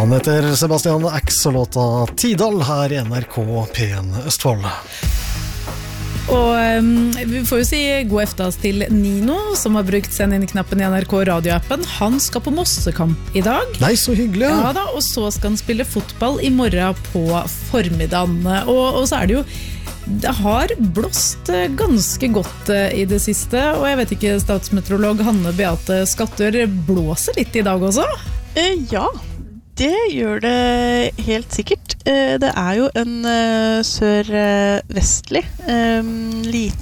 Han heter Sebastian Ax og låta Tidal her I NRK P1 Østfold. Og vi får jo si god eftas til Nino, som har brukt send inn-knappen I NRK radioappen. Han skal på Mossekamp I dag. Nei, så hyggelig. Ja da, og så skal han spille fotball I morgen på formiddagen. Og så det jo det har blåst ganske godt I det siste, og jeg vet ikke, statsmeteorolog Hanne Beate Skattør, blåser litt I dag også? Ja, det gjør det helt sikkert. Det jo en sør-vestlig liten